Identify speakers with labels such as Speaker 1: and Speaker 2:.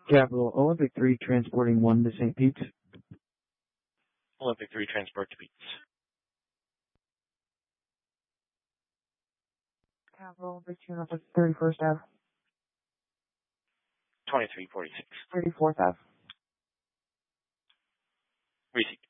Speaker 1: Capital Olympic 3 transporting 1 to St. Pete's.
Speaker 2: Olympic 3 transport to Pete's.
Speaker 3: Capital Olympic 2 Norfolk 31st Ave.
Speaker 2: 2346.
Speaker 3: 34th Ave.
Speaker 2: Received.